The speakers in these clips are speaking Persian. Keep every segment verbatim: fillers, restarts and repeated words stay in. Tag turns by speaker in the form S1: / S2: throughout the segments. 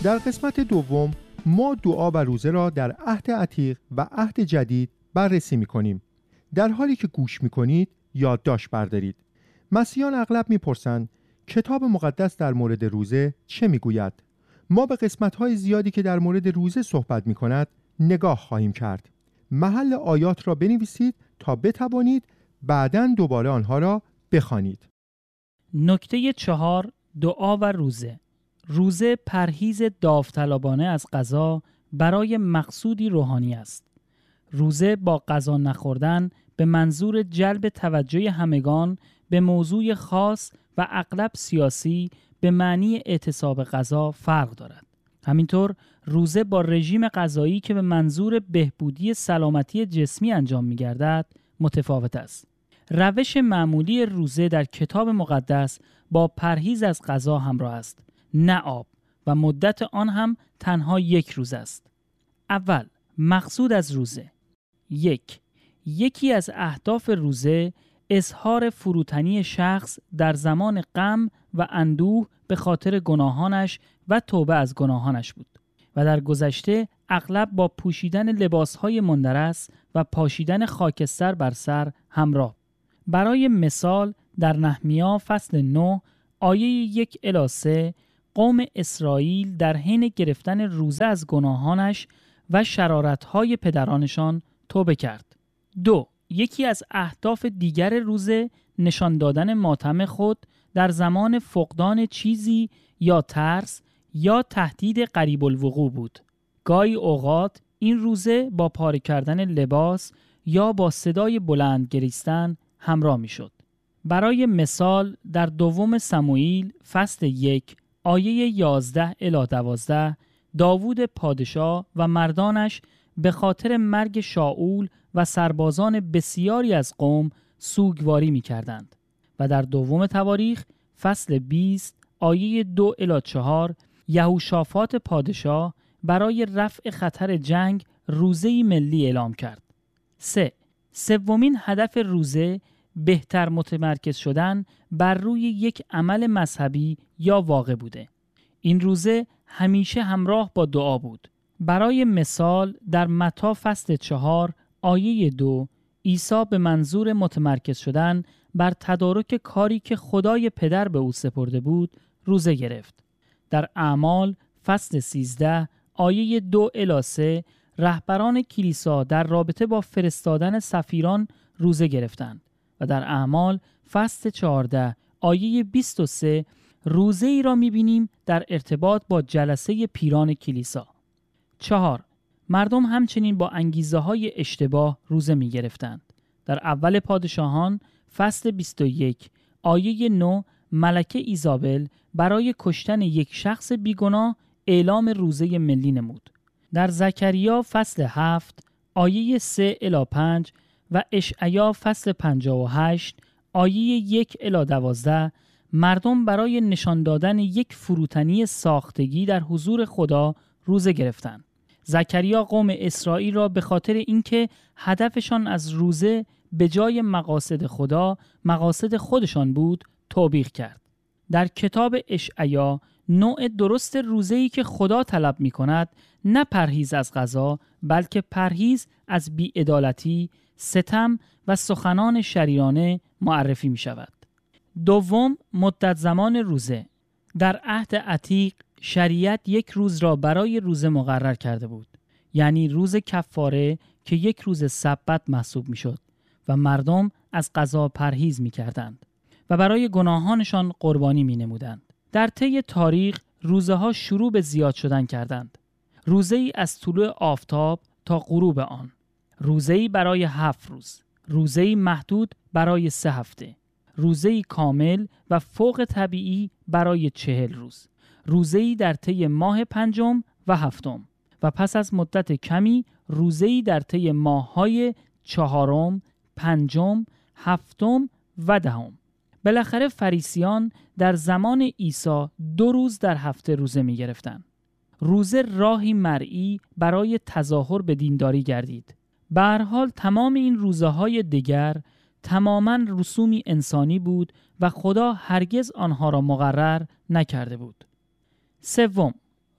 S1: در قسمت دوم ما دعا و روزه را در عهد عتیق و عهد جدید بررسی می‌کنیم. در حالی که گوش می‌کنید یادداشت بردارید. مسیحیان اغلب می‌پرسند کتاب مقدس در مورد روزه چه می‌گوید؟ ما به قسمت‌های زیادی که در مورد روزه صحبت می‌کند نگاه خواهیم کرد. محل آیات را بنویسید تا بتوانید بعداً دوباره آنها را بخوانید.
S2: نکته چهار، دعا و روزه. روزه پرهیز داوطلبانه از غذا برای مقصودی روحانی است. روزه با غذا نخوردن به منظور جلب توجه همگان به موضوع خاص و اغلب سیاسی به معنی اعتصاب غذا فرق دارد. همینطور روزه با رژیم غذایی که به منظور بهبودی سلامتی جسمی انجام می‌گردد متفاوت است. روش معمولی روزه در کتاب مقدس با پرهیز از غذا همراه است، نه آب، و مدت آن هم تنها یک روز است. اول، مقصود از روزه. یک، یکی از اهداف روزه اظهار فروتنی شخص در زمان غم و اندوه به خاطر گناهانش و توبه از گناهانش بود و در گذشته اغلب با پوشیدن لباسهای مندرس و پاشیدن خاکستر بر سر همراه. برای مثال در نحمیا فصل نه آیه یک الی سه قوم اسرائیل در حین گرفتن روزه از گناهانش و شرارتهای پدرانشان توبه کرد. دو، یکی از اهداف دیگر روزه نشان دادن ماتم خود در زمان فقدان چیزی یا ترس یا تهدید قریب الوقوع بود. گاهی اوقات این روزه با پاره کردن لباس یا با صدای بلند گریستن همراه می شد. برای مثال در دوم سموئیل فصل یک آیه یازده الی دوازده داوود پادشاه و مردانش به خاطر مرگ شاول و سربازان بسیاری از قوم سوگواری می کردند و در دوم تواریخ فصل بیست آیه دو الی چهار یهوشافاط پادشاه برای رفع خطر جنگ روزه‌ای ملی اعلام کرد. سه، سومین هدف روزه بهتر متمرکز شدن بر روی یک عمل مذهبی یا واقع بوده. این روزه همیشه همراه با دعا بود. برای مثال در متی فصل چهار آیه دو عیسی به منظور متمرکز شدن بر تدارک کاری که خدای پدر به او سپرده بود روزه گرفت. در اعمال فصل سیزده آیه دو الی سه رهبران کلیسا در رابطه با فرستادن سفیران روزه گرفتند و در اعمال فصل چهارده آیه بیست و سه روزه ای را می‌بینیم در ارتباط با جلسه پیران کلیسا. چهار، مردم همچنین با انگیزه های اشتباه روزه می گرفتند. در اول پادشاهان فصل بیست و یک آیه نه ملکه ایزابل برای کشتن یک شخص بیگناه اعلام روزه ملی نمود. در زکریا فصل هفت آیه سه الی پنج و اشعیا فصل پنجاه و هشت آیه یک الی دوازده مردم برای نشان دادن یک فروتنی ساختگی در حضور خدا روزه گرفتند. زکریا قوم اسرائیل را به خاطر اینکه هدفشان از روزه به جای مقاصد خدا مقاصد خودشان بود توبیخ کرد. در کتاب اشعیا نوع درست روزه‌ای که خدا طلب می‌کند نه پرهیز از غذا بلکه پرهیز از بی‌عدالتی، ستم و سخنان شریرانه معرفی می‌شود. دوم، مدت زمان روزه. در عهد عتیق شریعت یک روز را برای روزه مقرر کرده بود، یعنی روز کفاره که یک روز سبت محسوب می‌شد و مردم از غذا پرهیز می‌کردند و برای گناهانشان قربانی می‌نمودند. در طی تاریخ روزه‌ها شروع به زیاد شدن کردند. روزه‌ای از طلوع آفتاب تا غروب آن، روزه‌ای برای هفت روز، روزه‌ای محدود برای سه هفته، روزه‌ای کامل و فوق طبیعی برای چهل روز، روزه‌ای در طی ماه پنجم و هفتم و پس از مدت کمی روزه‌ای در طی ماه‌های چهارم، پنجم، هفتم و دهم. بالاخره فریسیان در زمان عیسی دو روز در هفته روزه می گرفتند. روزه راهی مرئی برای تظاهر به دینداری گردید. به هر حال تمام این روزه‌های دیگر تماماً رسومی انسانی بود و خدا هرگز آنها را مقرر نکرده بود. سوم،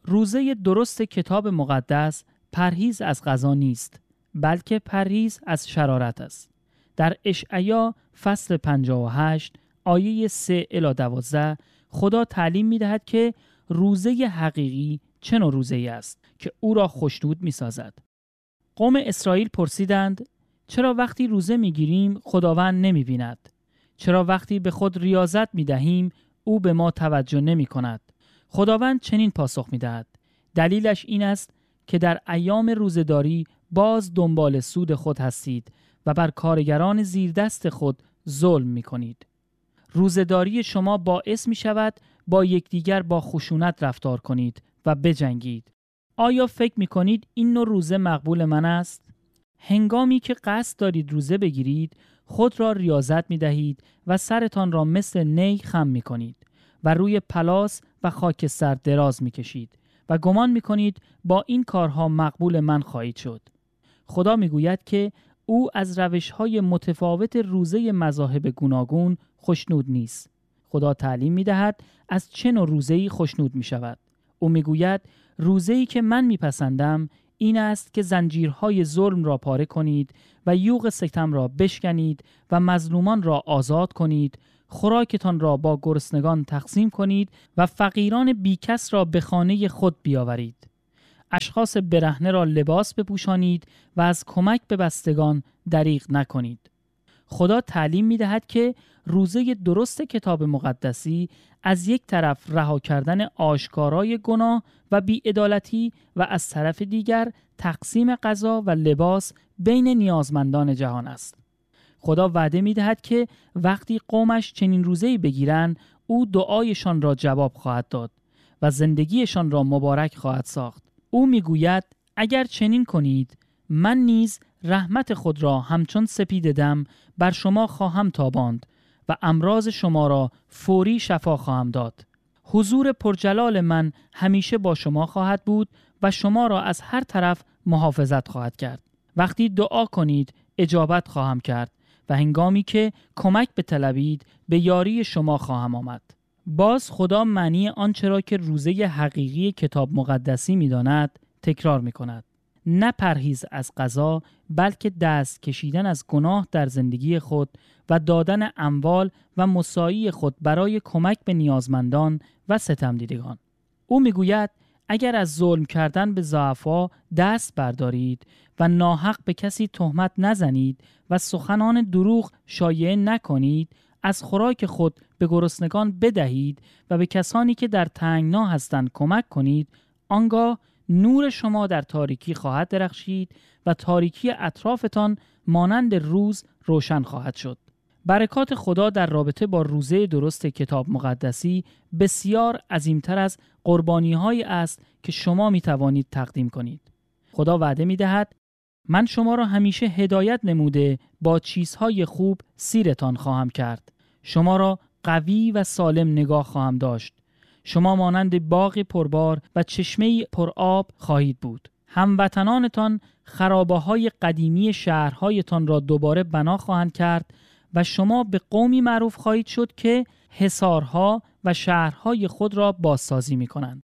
S2: روزه درست کتاب مقدس پرهیز از غذا نیست، بلکه پرهیز از شرارت است. در اشعیا فصل پنجاه و هشت آیه سه الی دوازده خدا تعلیم می دهد که روزه حقیقی چه نوع روزه‌ای است که او را خوشنود می سازد. قوم اسرائیل پرسیدند چرا وقتی روزه می گیریم خداوند نمی بیند؟ چرا وقتی به خود ریاضت می دهیم او به ما توجه نمی کند؟ خداوند چنین پاسخ می دهد: دلیلش این است که در ایام روزه‌داری باز دنبال سود خود هستید و بر کارگران زیر دست خود ظلم می کنید. روزه‌داری شما باعث می شود با یکدیگر با خشونت رفتار کنید و بجنگید. آیا فکر می کنید این نوع روزه مقبول من است؟ هنگامی که قصد دارید روزه بگیرید، خود را ریاضت می دهید و سرتان را مثل نی خم می کنید و روی پلاس و خاکستر دراز می کشید و گمان می کنید با این کارها مقبول من خواهید شد. خدا می گوید که او از روش‌های متفاوت روزه مذاهب گوناگون خوشنود نیست. خدا تعلیم می دهد از چه نوع روزه‌ای خوشنود می شود. او می گوید روزه‌ای که من می پسندم این است که زنجیرهای ظلم را پاره کنید و یوغ ستم را بشکنید و مظلومان را آزاد کنید، خوراکتان را با گرسنگان تقسیم کنید و فقیران بیکس را به خانه خود بیاورید. اشخاص برهنه را لباس بپوشانید و از کمک به بستگان دریغ نکنید. خدا تعلیم می دهد که روزه درست کتاب مقدسی از یک طرف رها کردن آشکارای گناه و بی‌عدالتی و از طرف دیگر تقسیم غذا و لباس بین نیازمندان جهان است. خدا وعده می دهد که وقتی قومش چنین روزه‌ای بگیرند، او دعایشان را جواب خواهد داد و زندگیشان را مبارک خواهد ساخت. او می گوید اگر چنین کنید، من نیز رحمت خود را همچون سپید دم بر شما خواهم تاباند و امراض شما را فوری شفا خواهم داد. حضور پرجلال من همیشه با شما خواهد بود و شما را از هر طرف محافظت خواهد کرد. وقتی دعا کنید اجابت خواهم کرد و هنگامی که کمک بطلبید به یاری شما خواهم آمد. باز خدا معنی آنچه را که روزه حقیقی کتاب مقدسی می داند تکرار می کند. نه پرهیز از غذا، بلکه دست کشیدن از گناه در زندگی خود و دادن اموال و مساعی خود برای کمک به نیازمندان و ستمدیدگان. او میگوید اگر از ظلم کردن به ضعفا دست بردارید و ناحق به کسی تهمت نزنید و سخنان دروغ شایعه نکنید، از خوراک خود به گرسنگان بدهید و به کسانی که در تنگنا هستند کمک کنید، آنگاه نور شما در تاریکی خواهد درخشید و تاریکی اطرافتان مانند روز روشن خواهد شد. برکات خدا در رابطه با روزه درست کتاب مقدسی بسیار عظیمتر از قربانی‌هایی است که شما می توانید تقدیم کنید. خدا وعده می دهد من شما را همیشه هدایت نموده با چیزهای خوب سیرتان خواهم کرد. شما را قوی و سالم نگاه خواهم داشت. شما مانند باغ پربار و چشمه پرآب خواهید بود. هموطنانتان خرابه‌های قدیمی شهرهایتان را دوباره بنا خواهند کرد و شما به قومی معروف خواهید شد که حصارها و شهرهای خود را بازسازی می کنند.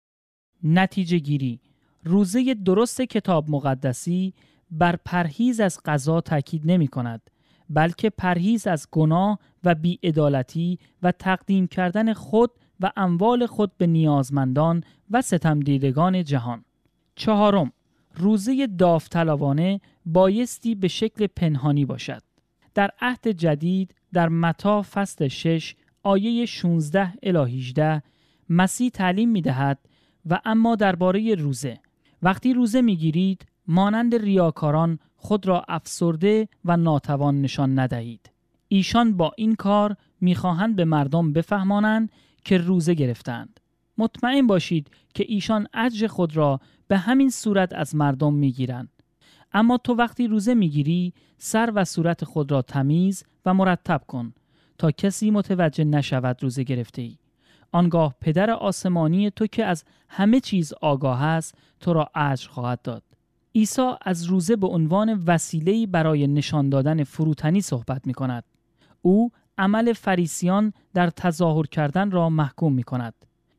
S2: نتیجه گیری: روزه درست کتاب مقدسی بر پرهیز از غذا تاکید نمی کند، بلکه پرهیز از گناه و بی‌عدالتی و تقدیم کردن خود و اموال خود به نیازمندان و ستمدیدگان جهان. چهارم، روزه داوطلبانه بایستی به شکل پنهانی باشد. در عهد جدید در متی فصل شش آیه شانزده الی هجده مسیح تعلیم می دهد و اما درباره روزه، وقتی روزه می گیرید مانند ریاکاران خود را افسرده و ناتوان نشان ندهید. ایشان با این کار می خواهند به مردم بفهمانند که روزه گرفتند. مطمئن باشید که ایشان اجر خود را به همین صورت از مردم می گیرند. اما تو وقتی روزه می گیری سر و صورت خود را تمیز و مرتب کن تا کسی متوجه نشود روزه گرفته ای. آنگاه پدر آسمانی تو که از همه چیز آگاه است تو را اجر خواهد داد. عیسی از روزه به عنوان وسیله‌ای برای نشان دادن فروتنی صحبت می کند. او عمل فریسیان در تظاهر کردن را محکوم می کند.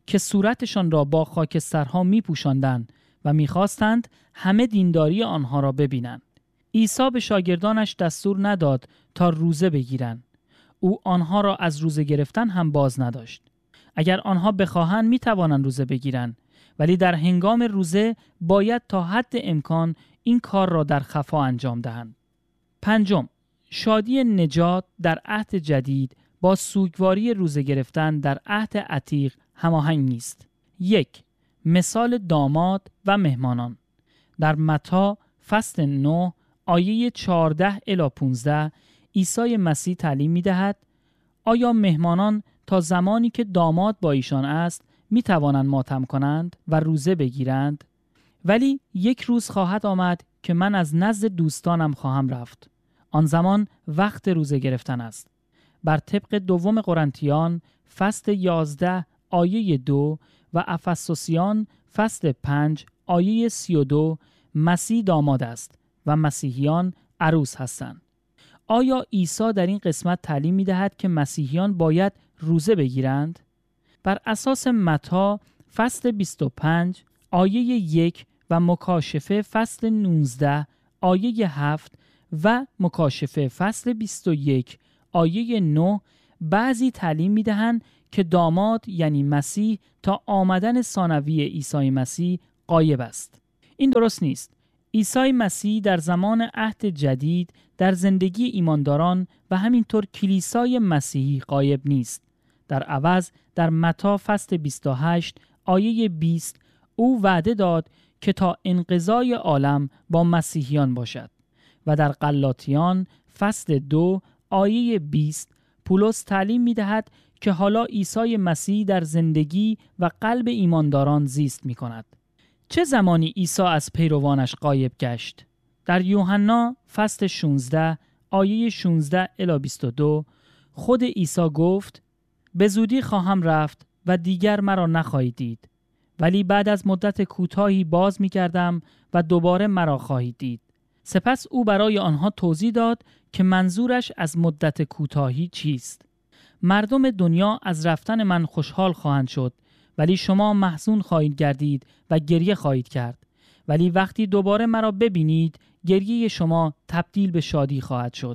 S2: که صورتشان را با خاکسترها می پوشاندند و می خواستند همه دینداری آنها را ببینند. عیسی به شاگردانش دستور نداد تا روزه بگیرند. او آنها را از روزه گرفتن هم باز نداشت. اگر آنها بخواهند می توانند روزه بگیرند، ولی در هنگام روزه باید تا حد امکان این کار را در خفا انجام دهند. پنجم، شادی نجات در عهد جدید با سوگواری روزه گرفتن در عهد عتیق هماهنگ نیست. یک، مثال داماد و مهمانان. در متی فصل نه آیه چهارده الی پانزده عیسی مسیح تعلیم می دهد آیا مهمانان تا زمانی که داماد با ایشان است می توانند ماتم کنند و روزه بگیرند؟ ولی یک روز خواهد آمد که من از نزد دوستانم خواهم رفت. آن زمان وقت روزه گرفتن است. بر طبق دوم قرنتیان فصل یازده آیه دو و افسوسیان فصل پنج آیه سی و دو مسیح داماد است و مسیحیان عروس هستند. آیا عیسی در این قسمت تعلیم می دهد که مسیحیان باید روزه بگیرند؟ بر اساس متی فصل بیست و پنج آیه یک و مکاشفه فصل نوزده آیه هفت و مکاشفه فصل بیست و یک آیه نه بعضی تعلیم می دهند که داماد یعنی مسیح تا آمدن ثانوی عیسی مسیح غایب است. این درست نیست. عیسی مسیح در زمان عهد جدید در زندگی ایمانداران و همینطور کلیسای مسیحی غایب نیست. در عوض در متی فصل بیست و هشت آیه بیست او وعده داد که تا انقضای عالم با مسیحیان باشد و در غلاطیان فصل دو آیه بیست پولس تعلیم می دهد که حالا عیسی مسیح در زندگی و قلب ایمانداران زیست می کند. چه زمانی عیسی از پیروانش غایب گشت؟ در یوحنا فصل شانزده آیه شانزده الی بیست و دو خود عیسی گفت به زودی خواهم رفت و دیگر مرا نخواهید دید، ولی بعد از مدت کوتاهی باز می کردم و دوباره مرا خواهید دید. سپس او برای آنها توضیح داد که منظورش از مدت کوتاهی چیست. مردم دنیا از رفتن من خوشحال خواهند شد، ولی شما محزون خواهید گردید و گریه خواهید کرد. ولی وقتی دوباره مرا ببینید، گریه شما تبدیل به شادی خواهد شد.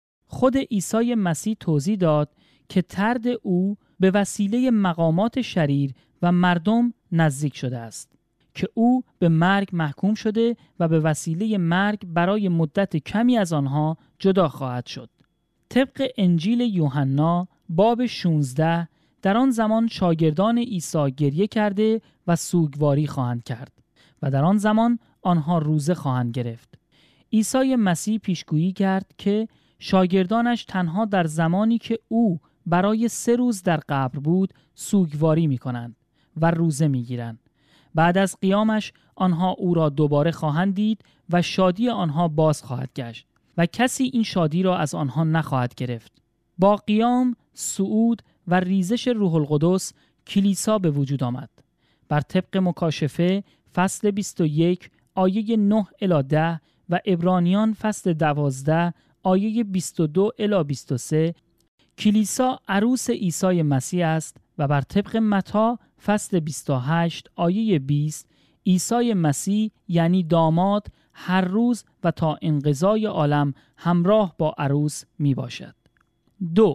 S2: خود عیسی مسیح توضیح داد که طرد او به وسیله مقامات شریر و مردم نزدیک شده است، که او به مرگ محکوم شده و به وسیله مرگ برای مدت کمی از آنها جدا خواهد شد. طبق انجیل یوحنا باب شانزده در آن زمان شاگردان عیسی گریه کرده و سوگواری خواهند کرد و در آن زمان آنها روزه خواهند گرفت. عیسی مسیح پیشگویی کرد که شاگردانش تنها در زمانی که او برای سه روز در قبر بود سوگواری می کنند و روزه می گیرند. بعد از قیامش آنها او را دوباره خواهند دید و شادی آنها باز خواهد گشت و کسی این شادی را از آنها نخواهد گرفت. با قیام، صعود و ریزش روح القدس کلیسا به وجود آمد. بر طبق مکاشفه فصل بیست و یک آیه نه الی ده و عبرانیان فصل دوازده آیه بیست و دو الی بیست و سه کلیسا عروس عیسی مسیح است و بر طبق متی فصل بیست و هشت آیه بیست عیسی مسیح یعنی داماد هر روز و تا انقضای عالم همراه با عروس می باشد. دو.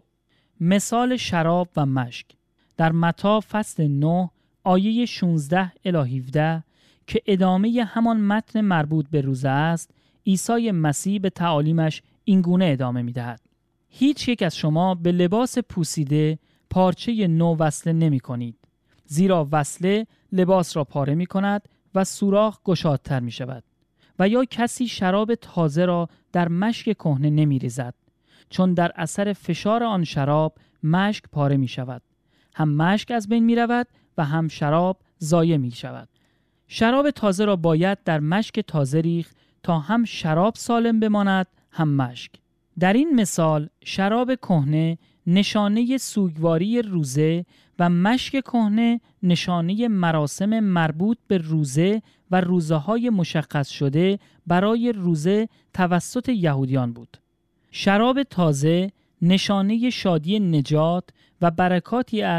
S2: مثال شراب و مشک. در متی فصل نه آیه شانزده الی هفده که ادامه همان متن مربوط به روزه است، عیسی مسیح به تعالیمش اینگونه ادامه می دهد. هیچ یک از شما به لباس پوسیده پارچه نو وصله نمی کنید، زیرا وصله لباس را پاره می کند و سوراخ گشادتر می شود. و یا کسی شراب تازه را در مشک کهنه نمی ریزد، چون در اثر فشار آن شراب مشک پاره می شود. هم مشک از بین می رود و هم شراب ضایع می شود. شراب تازه را باید در مشک تازه ریخت تا هم شراب سالم بماند هم مشک. در این مثال شراب کهنه نشانه سوگواری روزه و مشک کهنه نشانه مراسم مربوط به روزه و روزه‌های مشخص شده برای روزه توسط یهودیان بود. شراب تازه نشانه شادی نجات و برکاتی است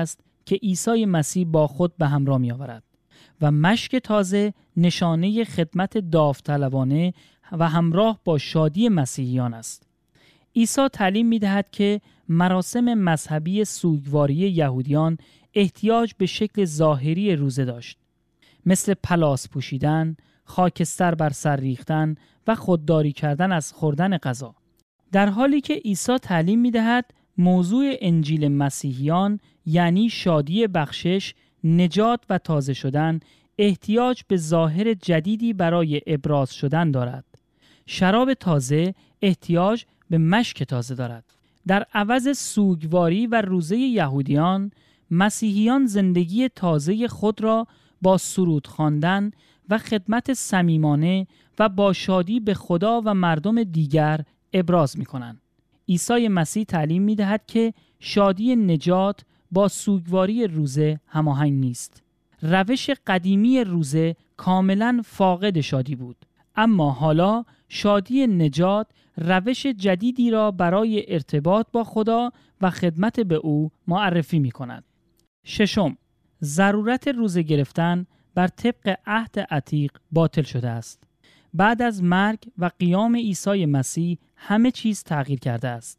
S2: که عیسی مسیح با خود به همراه می آورد و مشک تازه نشانه خدمت داوطلبانه و همراه با شادی مسیحیان است. عیسی تعلیم می دهد که مراسم مذهبی سوگواری یهودیان احتیاج به شکل ظاهری روزه داشت، مثل پلاس پوشیدن، خاکستر بر سر ریختن و خودداری کردن از خوردن غذا. در حالی که عیسی تعلیم می دهد موضوع انجیل مسیحیان یعنی شادی بخشش، نجات و تازه شدن احتیاج به ظاهر جدیدی برای ابراز شدن دارد. شراب تازه احتیاج به مشک تازه دارد. در عوض سوگواری و روزه یهودیان، مسیحیان زندگی تازه خود را با سرود خواندن و خدمت صمیمانه و با شادی به خدا و مردم دیگر ابراز می کنند. عیسی مسیح تعلیم می دهد که شادی نجات با سوگواری روزه هماهنگ نیست. روش قدیمی روزه کاملا فاقد شادی بود، اما حالا شادی نجات روش جدیدی را برای ارتباط با خدا و خدمت به او معرفی می کند. ششم، ضرورت روزه گرفتن بر طبق عهد عتیق باطل شده است. بعد از مرگ و قیام عیسی مسیح همه چیز تغییر کرده است.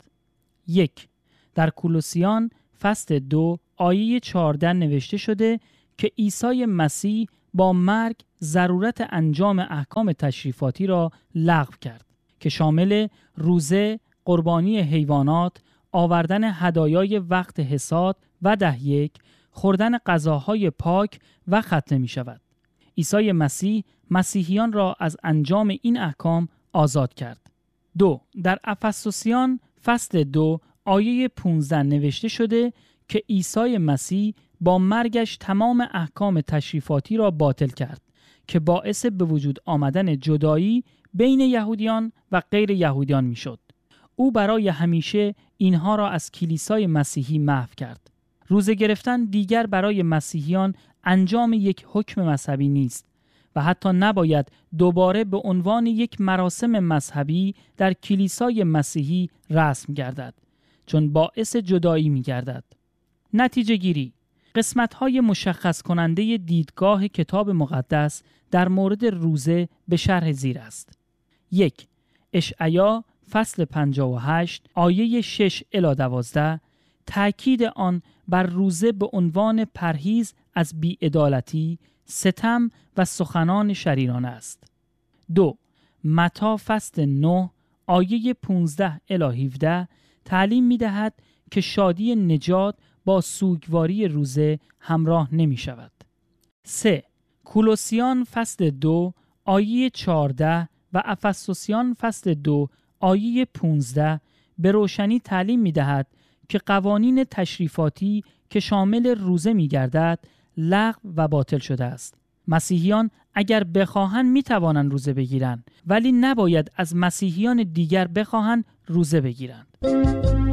S2: یک، در کولوسیان فصل دو آیه چهارده نوشته شده که عیسی مسیح با مرگ ضرورت انجام احکام تشریفاتی را لغو کرد که شامل روزه، قربانی حیوانات، آوردن هدایای وقت حصاد و ده یک، خوردن غذاهای پاک و ختنه می شود. عیسی مسیح مسیحیان را از انجام این احکام آزاد کرد. دو، در افسوسیان فصل دو آیه پانزده نوشته شده که عیسی مسیح با مرگش تمام احکام تشریفاتی را باطل کرد که باعث به وجود آمدن جدایی بین یهودیان و غیر یهودیان می شد. او برای همیشه اینها را از کلیسای مسیحی محو کرد. روزه گرفتن دیگر برای مسیحیان انجام یک حکم مذهبی نیست و حتی نباید دوباره به عنوان یک مراسم مذهبی در کلیسای مسیحی رسم گردد، چون باعث جدایی می گردد. نتیجه گیری: قسمت‌های مشخص کننده دیدگاه کتاب مقدس در مورد روزه به شرح زیر است. یک، اشعیا فصل پنجاه و هشت آیه شش الی دوازده تأکید آن بر روزه به عنوان پرهیز از بی‌عدالتی، ستم و سخنان شریرانه است. دو، متی فصل نه آیه پانزده الی هفده تعلیم می دهد که شادی نجات با سوگواری روزه همراه نمی شود. سه، کولوسیان فصل دو آیه چهارده و افسوسیان فصل دو آیه پانزده به روشنی تعلیم می دهد که قوانین تشریفاتی که شامل روزه می گردد لغو و باطل شده است. مسیحیان اگر بخواهند می توانند روزه بگیرند، ولی نباید از مسیحیان دیگر بخواهند روزه بگیرند.